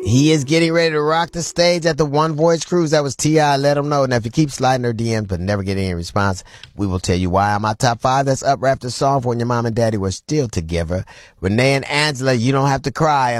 He is getting ready to rock the stage at the One Voice Cruise. That was T.I. Let him know. Now, if you keep sliding her DMs but never get any response, we will tell you why. On my top 5, that's Up Rap the song for when your mom and daddy were still together. Renee and Angela, You Don't Have to Cry.